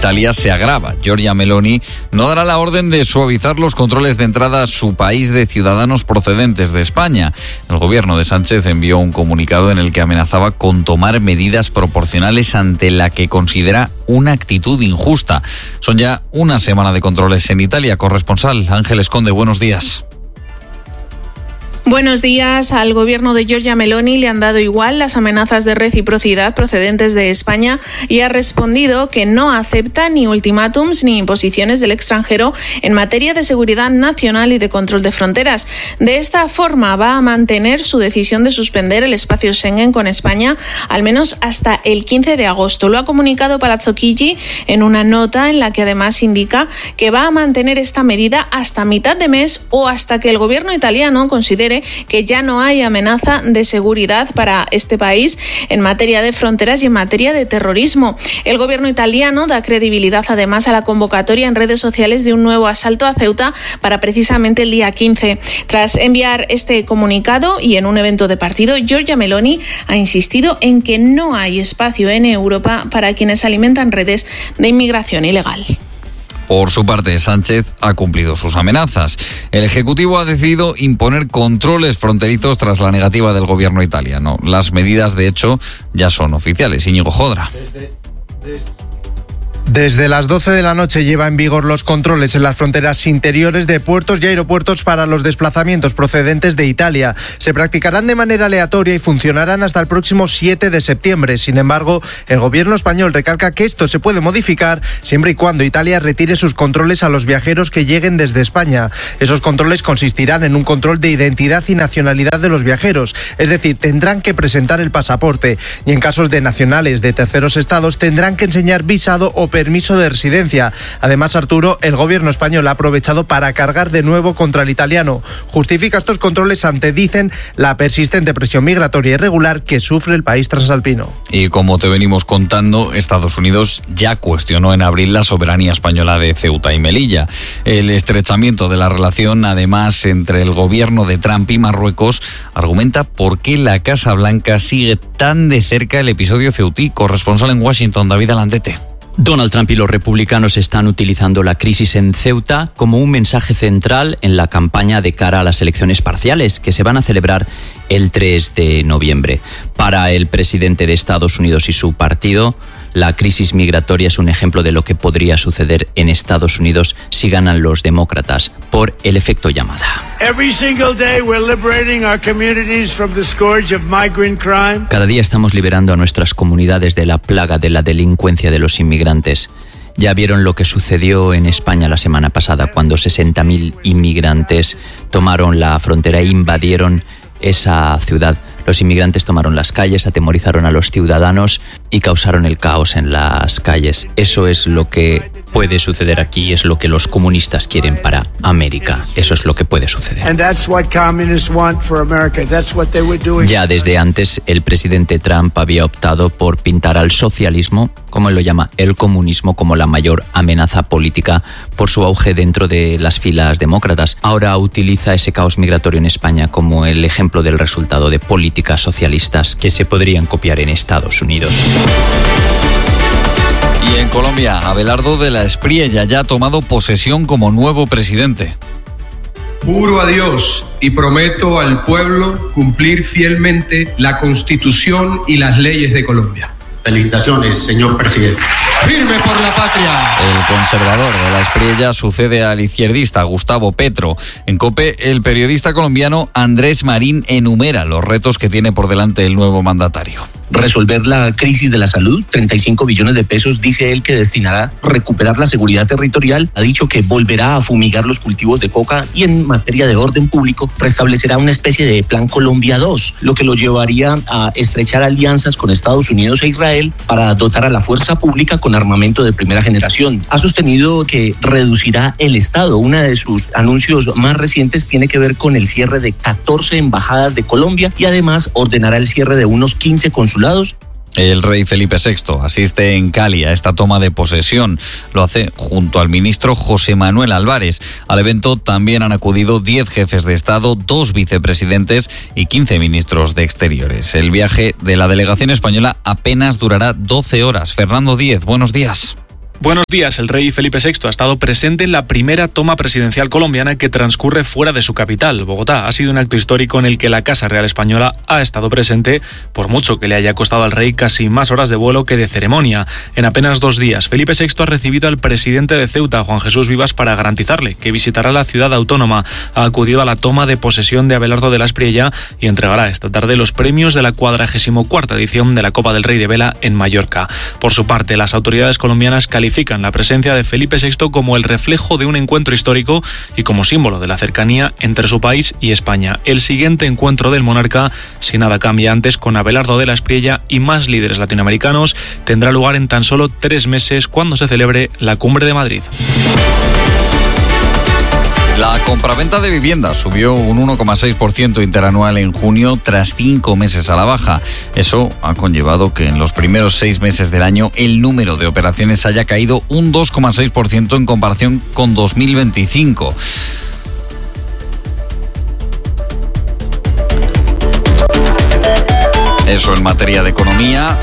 Italia se agrava. Giorgia Meloni no dará la orden de suavizar los controles de entrada a su país de ciudadanos procedentes de España. El gobierno de Sánchez envió un comunicado en el que amenazaba con tomar medidas proporcionales ante la que considera una actitud injusta. Son ya una semana de controles en Italia. Corresponsal Ángeles Conde, buenos días. Buenos días. Al gobierno de Giorgia Meloni le han dado igual las amenazas de reciprocidad procedentes de España y ha respondido que no acepta ni ultimátums ni imposiciones del extranjero en materia de seguridad nacional y de control de fronteras. De esta forma va a mantener su decisión de suspender el espacio Schengen con España al menos hasta el 15 de agosto. Lo ha comunicado Palazzo Chigi en una nota en la que además indica que va a mantener esta medida hasta mitad de mes o hasta que el gobierno italiano considere que ya no hay amenaza de seguridad para este país en materia de fronteras y en materia de terrorismo. El gobierno italiano da credibilidad además a la convocatoria en redes sociales de un nuevo asalto a Ceuta para precisamente el día 15. Tras enviar este comunicado y en un evento de partido, Giorgia Meloni ha insistido en que no hay espacio en Europa para quienes alimentan redes de inmigración ilegal. Por su parte, Sánchez ha cumplido sus amenazas. El Ejecutivo ha decidido imponer controles fronterizos tras la negativa del gobierno italiano. Las medidas, de hecho, ya son oficiales. Íñigo Jodra. Desde las 12 de la noche lleva en vigor los controles en las fronteras interiores de puertos y aeropuertos para los desplazamientos procedentes de Italia. Se practicarán de manera aleatoria y funcionarán hasta el próximo 7 de septiembre. Sin embargo, el gobierno español recalca que esto se puede modificar siempre y cuando Italia retire sus controles a los viajeros que lleguen desde España. Esos controles consistirán en un control de identidad y nacionalidad de los viajeros, es decir, tendrán que presentar el pasaporte y en casos de nacionales de terceros estados tendrán que enseñar visado o permiso de residencia. Además, Arturo, el gobierno español ha aprovechado para cargar de nuevo contra el italiano. Justifica estos controles ante, dicen, la persistente presión migratoria irregular que sufre el país transalpino. Y como te venimos contando, Estados Unidos ya cuestionó en abril la soberanía española de Ceuta y Melilla. El estrechamiento de la relación, además, entre el gobierno de Trump y Marruecos, argumenta por qué la Casa Blanca sigue tan de cerca el episodio ceutí. Corresponsal en Washington, David Alandete. Donald Trump y los republicanos están utilizando la crisis en Ceuta como un mensaje central en la campaña de cara a las elecciones parciales que se van a celebrar el 3 de noviembre. Para el presidente de Estados Unidos y su partido, la crisis migratoria es un ejemplo de lo que podría suceder en Estados Unidos si ganan los demócratas por el efecto llamada. Cada día estamos liberando a nuestras comunidades de la plaga de la delincuencia de los inmigrantes. Ya vieron lo que sucedió en España la semana pasada, cuando 60.000 inmigrantes tomaron la frontera e invadieron esa ciudad. Los inmigrantes tomaron las calles, atemorizaron a los ciudadanos y causaron el caos en las calles. Eso es lo que puede suceder aquí, es lo que los comunistas quieren para América. Eso es lo que puede suceder. Ya desde antes, el presidente Trump había optado por pintar al socialismo, como él lo llama, el comunismo, como la mayor amenaza política por su auge dentro de las filas demócratas. Ahora utiliza ese caos migratorio en España como el ejemplo del resultado de políticas socialistas que se podrían copiar en Estados Unidos. Y en Colombia, Abelardo de la Espriella ya ha tomado posesión como nuevo presidente. Juro a Dios y prometo al pueblo cumplir fielmente la Constitución y las leyes de Colombia. Felicitaciones, señor presidente. ¡Firme por la patria! El conservador de la Espriella sucede al izquierdista Gustavo Petro. En COPE, el periodista colombiano Andrés Marín enumera los retos que tiene por delante el nuevo mandatario. Resolver la crisis de la salud, 35 billones de pesos, dice él que destinará a recuperar la seguridad territorial. Ha dicho que volverá a fumigar los cultivos de coca y en materia de orden público restablecerá una especie de Plan Colombia 2, lo que lo llevaría a estrechar alianzas con Estados Unidos e Israel para dotar a la fuerza pública con armamento de primera generación. Ha sostenido que reducirá el Estado. Uno de sus anuncios más recientes tiene que ver con el cierre de 14 embajadas de Colombia y además ordenará el cierre de unos 15 consulados. El rey Felipe VI asiste en Cali a esta toma de posesión. Lo hace junto al ministro José Manuel Álvarez. Al evento también han acudido 10 jefes de Estado, 2 vicepresidentes y 15 ministros de Exteriores. El viaje de la delegación española apenas durará 12 horas. Fernando Díez, buenos días. Buenos días. El rey Felipe VI ha estado presente en la primera toma presidencial colombiana que transcurre fuera de su capital, Bogotá. Ha sido un acto histórico en el que la Casa Real Española ha estado presente, por mucho que le haya costado al rey casi más horas de vuelo que de ceremonia. En apenas 2 días, Felipe VI ha recibido al presidente de Ceuta, Juan Jesús Vivas, para garantizarle que visitará la ciudad autónoma. Ha acudido a la toma de posesión de Abelardo de la Espriella y entregará esta tarde los premios de la 44ª edición de la Copa del Rey de Vela en Mallorca. Por su parte, las autoridades colombianas califican la presencia de Felipe VI como el reflejo de un encuentro histórico y como símbolo de la cercanía entre su país y España. El siguiente encuentro del monarca, si nada cambia antes, con Abelardo de la Espriella y más líderes latinoamericanos, tendrá lugar en tan solo 3 meses cuando se celebre la Cumbre de Madrid. La compraventa de viviendas subió un 1,6% interanual en junio tras 5 meses a la baja. Eso ha conllevado que en los primeros 6 meses del año el número de operaciones haya caído un 2,6% en comparación con 2025. Eso en materia de economía.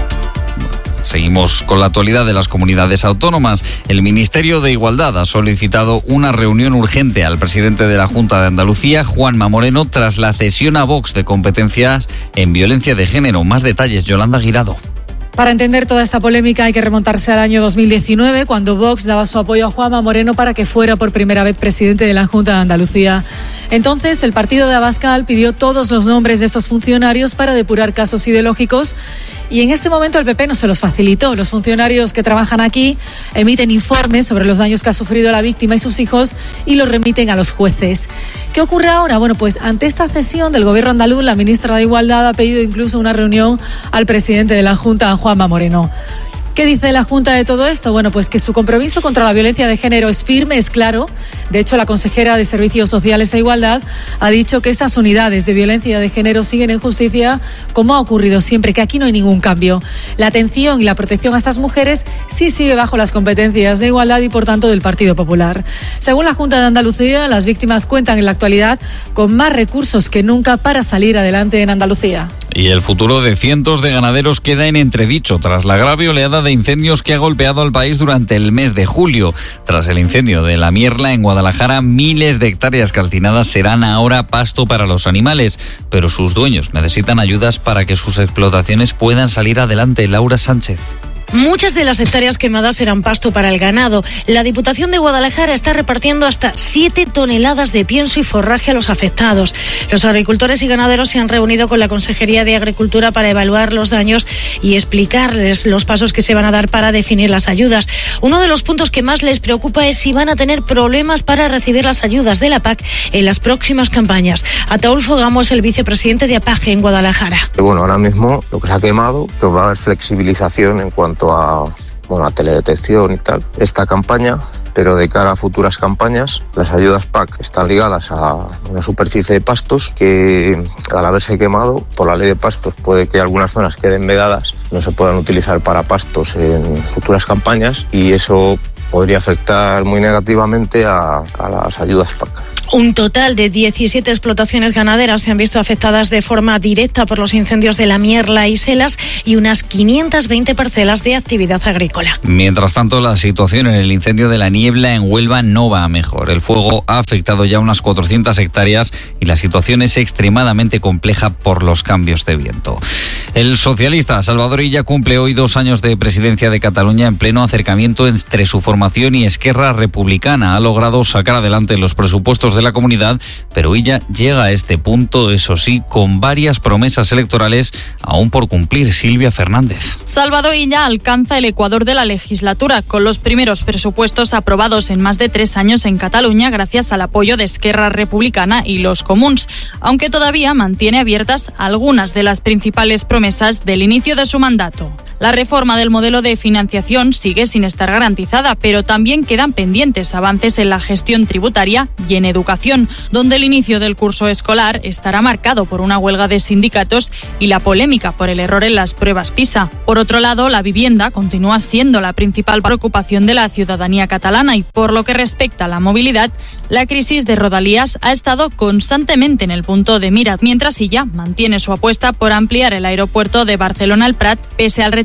Seguimos con la actualidad de las comunidades autónomas. El Ministerio de Igualdad ha solicitado una reunión urgente al presidente de la Junta de Andalucía, Juanma Moreno, tras la cesión a Vox de competencias en violencia de género. Más detalles, Yolanda Guirado. Para entender toda esta polémica hay que remontarse al año 2019, cuando Vox daba su apoyo a Juanma Moreno para que fuera por primera vez presidente de la Junta de Andalucía. Entonces, el partido de Abascal pidió todos los nombres de estos funcionarios para depurar casos ideológicos y en ese momento el PP no se los facilitó. Los funcionarios que trabajan aquí emiten informes sobre los daños que ha sufrido la víctima y sus hijos y los remiten a los jueces. ¿Qué ocurre ahora? Bueno, pues ante esta cesión del gobierno andaluz, la ministra de Igualdad ha pedido incluso una reunión al presidente de la Junta, a Juanma Moreno. ¿Qué dice la Junta de todo esto? Bueno, pues que su compromiso contra la violencia de género es firme, es claro. De hecho, la consejera de Servicios Sociales e Igualdad ha dicho que estas unidades de violencia de género siguen en justicia, como ha ocurrido siempre, que aquí no hay ningún cambio. La atención y la protección a estas mujeres sí sigue bajo las competencias de Igualdad y, por tanto, del Partido Popular. Según la Junta de Andalucía, las víctimas cuentan en la actualidad con más recursos que nunca para salir adelante en Andalucía. Y el futuro de cientos de ganaderos queda en entredicho tras la grave oleada de incendios que ha golpeado al país durante el mes de julio. Tras el incendio de La Mierla en Guadalajara, miles de hectáreas calcinadas serán ahora pasto para los animales, pero sus dueños necesitan ayudas para que sus explotaciones puedan salir adelante. Laura Sánchez. Muchas de las hectáreas quemadas serán pasto para el ganado. La Diputación de Guadalajara está repartiendo hasta 7 toneladas de pienso y forraje a los afectados. Los agricultores y ganaderos se han reunido con la Consejería de Agricultura para evaluar los daños y explicarles los pasos que se van a dar para definir las ayudas. Uno de los puntos que más les preocupa es si van a tener problemas para recibir las ayudas de la PAC en las próximas campañas. Ataúlfo Gamo es el vicepresidente de APAGE en Guadalajara. Bueno, ahora mismo lo que se ha quemado, pues va a haber flexibilización en cuanto a teledetección y tal, esta campaña, pero de cara a futuras campañas, las ayudas PAC están ligadas a una superficie de pastos que, al haberse quemado, por la ley de pastos, puede que algunas zonas queden vedadas, no se puedan utilizar para pastos en futuras campañas y eso podría afectar muy negativamente a las ayudas PAC. Un total de 17 explotaciones ganaderas se han visto afectadas de forma directa por los incendios de La Mierla y Selas y unas 520 parcelas de actividad agrícola. Mientras tanto, la situación en el incendio de La Niebla en Huelva no va a mejor. El fuego ha afectado ya unas 400 hectáreas y la situación es extremadamente compleja por los cambios de viento. El socialista Salvador Illa cumple hoy 2 años de presidencia de Cataluña en pleno acercamiento entre su formación y Esquerra Republicana. Ha logrado sacar adelante los presupuestos de la comunidad, pero Illa llega a este punto, eso sí, con varias promesas electorales aún por cumplir. Silvia Fernández. Salvador Illa alcanza el ecuador de la legislatura, con los primeros presupuestos aprobados en más de 3 años en Cataluña gracias al apoyo de Esquerra Republicana y los Comuns, aunque todavía mantiene abiertas algunas de las principales promesas del inicio de su mandato. La reforma del modelo de financiación sigue sin estar garantizada, pero también quedan pendientes avances en la gestión tributaria y en educación, donde el inicio del curso escolar estará marcado por una huelga de sindicatos y la polémica por el error en las pruebas PISA. Por otro lado, la vivienda continúa siendo la principal preocupación de la ciudadanía catalana y, por lo que respecta a la movilidad, la crisis de Rodalies ha estado constantemente en el punto de mira, mientras Illa mantiene su apuesta por ampliar el aeropuerto de Barcelona al Prat, pese al rechazo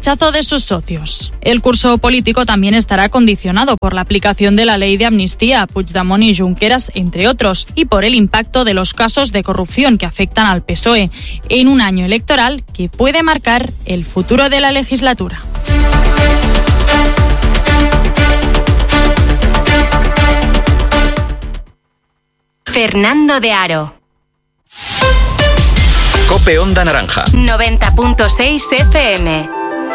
rechazo de sus socios. El curso político también estará condicionado por la aplicación de la ley de amnistía a Puigdemont y Junqueras, entre otros, y por el impacto de los casos de corrupción que afectan al PSOE en un año electoral que puede marcar el futuro de la legislatura. Fernando de Aro. COPE Onda Naranja. 90.6 FM.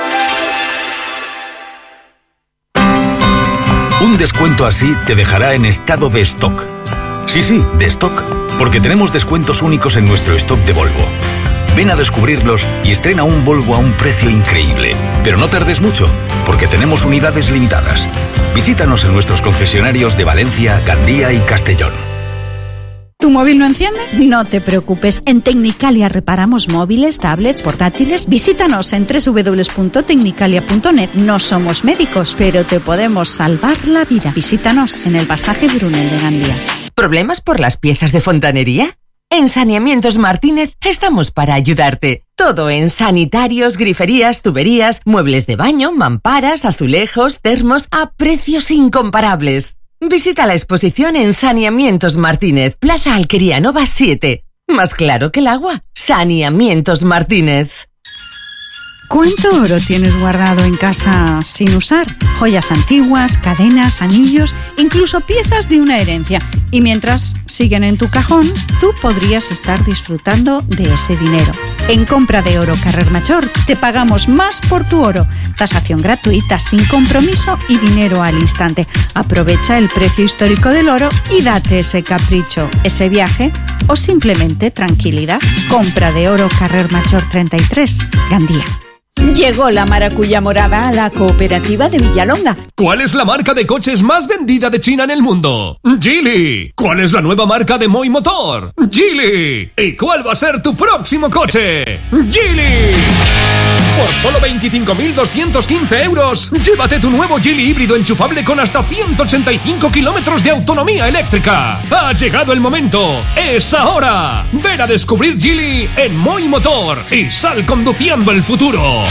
Un descuento así te dejará en estado de stock. Sí, de stock. Porque tenemos descuentos únicos en nuestro stock de Volvo. Ven a descubrirlos y estrena un Volvo a un precio increíble. Pero no tardes mucho, porque tenemos unidades limitadas. Visítanos en nuestros concesionarios de Valencia, Gandía y Castellón. ¿Tu móvil no enciende? No te preocupes. En Tecnicalia reparamos móviles, tablets, portátiles. Visítanos en www.tecnicalia.net. No somos médicos, pero te podemos salvar la vida. Visítanos en el pasaje Brunel de Gandía. ¿Problemas por las piezas de fontanería? En Saneamientos Martínez estamos para ayudarte. Todo en sanitarios, griferías, tuberías, muebles de baño, mamparas, azulejos, termos a precios incomparables. Visita la exposición en Saneamientos Martínez, Plaza Alquería Nova 7. Más claro que el agua. Saneamientos Martínez. ¿Cuánto oro tienes guardado en casa sin usar? Joyas antiguas, cadenas, anillos, incluso piezas de una herencia. Y mientras siguen en tu cajón, tú podrías estar disfrutando de ese dinero. En compra de oro Carrer Major te pagamos más por tu oro. Tasación gratuita, sin compromiso y dinero al instante. Aprovecha el precio histórico del oro y date ese capricho, ese viaje o simplemente tranquilidad. Compra de oro Carrer Major 33, Gandía. Llegó la maracuyá morada a la cooperativa de Villalonga. ¿Cuál es la marca de coches más vendida de China en el mundo? Geely. ¿Cuál es la nueva marca de Moi Motor? Geely. ¿Y cuál va a ser tu próximo coche? Geely. Por solo 25.215 euros, llévate tu nuevo Geely híbrido enchufable con hasta 185 kilómetros de autonomía eléctrica. Ha llegado el momento. ¡Es ahora! Ven a descubrir Geely en Moi Motor y sal conduciendo el futuro.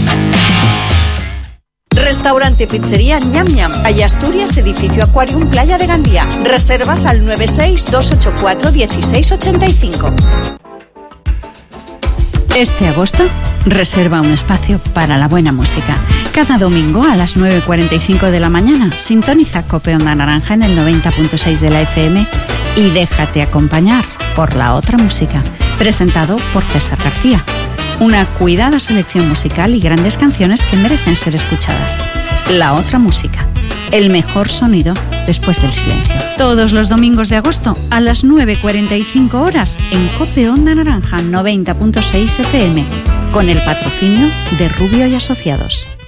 Restaurante Pizzería Ñam Ñam, Calle Asturias, edificio Aquarium, Playa de Gandía. Reservas al 96-284-1685. Este agosto, reserva un espacio para la buena música. Cada domingo a las 9:45 de la mañana, sintoniza COPE Onda Naranja en el 90.6 de la FM y déjate acompañar por La Otra Música, presentado por César García. Una cuidada selección musical y grandes canciones que merecen ser escuchadas. La Otra Música, el mejor sonido después del silencio. Todos los domingos de agosto a las 9:45 horas en COPE Onda Naranja 90.6 FM, con el patrocinio de Rubio y Asociados.